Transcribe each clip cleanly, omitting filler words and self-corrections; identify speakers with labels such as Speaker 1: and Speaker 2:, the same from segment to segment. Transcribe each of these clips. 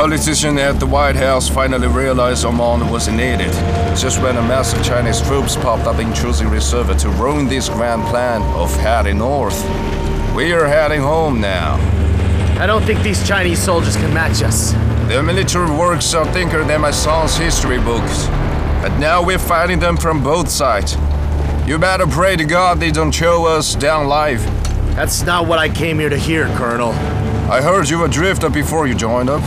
Speaker 1: politicians at the White House finally realized Oman wasn't needed, just when a massive Chinese troops popped up in Choosing Reserve to ruin this grand plan of heading north. We are heading home now.
Speaker 2: I don't think these Chinese soldiers can match us.
Speaker 1: Their military works are thicker than my son's history books. But now we're fighting them from both sides. You better pray to God they don't chow us down alive.
Speaker 2: That's not what I came here to hear, Colonel.
Speaker 1: I heard you were drifted before you joined up.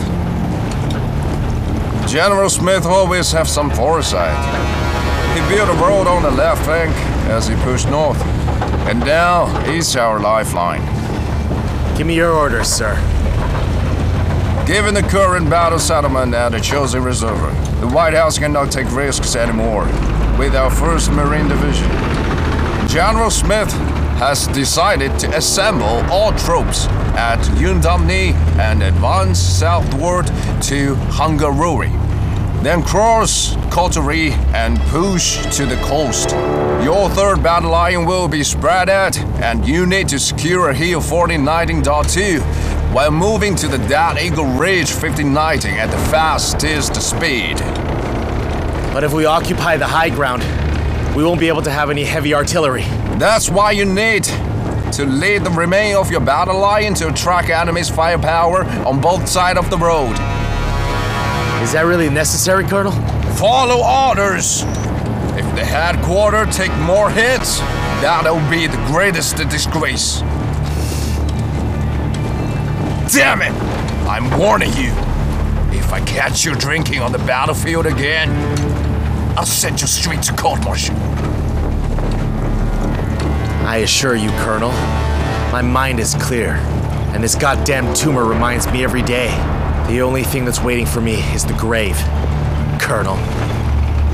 Speaker 1: General Smith always have some foresight. He built a road on the left bank as he pushed north. And now he's our lifeline.
Speaker 2: Give me your orders, sir.
Speaker 1: Given the current battle settlement at the Chosin Reserve, the White House cannot take risks anymore with our 1st Marine Division. General Smith has decided to assemble all troops at Yundamni and advance southward to Hangaruri. Then cross Kotari and push to the coast. Your 3rd battle line will be spread out, and you need to secure Hill 4019.2 while moving to the Dead Eagle Ridge 1590 at the fastest speed.
Speaker 2: But if we occupy the high ground, we won't be able to have any heavy artillery.
Speaker 1: That's why you need to lead the remainder of your battle line to attract enemy's firepower on both sides of the road.
Speaker 2: Is that really necessary, Colonel?
Speaker 1: Follow orders! If the headquarters take more hits, that'll be the greatest disgrace. Damn it! I'm warning you. If I catch you drinking on the battlefield again, I'll send you straight to court-martial.
Speaker 2: I assure you, Colonel, my mind is clear, and this goddamn tumor reminds me every day the only thing that's waiting for me is the grave, Colonel.